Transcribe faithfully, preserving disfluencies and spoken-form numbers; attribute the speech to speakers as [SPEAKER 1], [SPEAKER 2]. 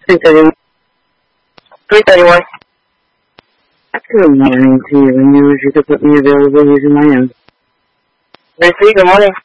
[SPEAKER 1] three thirty-one. three thirty-one.
[SPEAKER 2] Good morning to you, and you, you could put me available using my own.
[SPEAKER 1] Missy, good morning.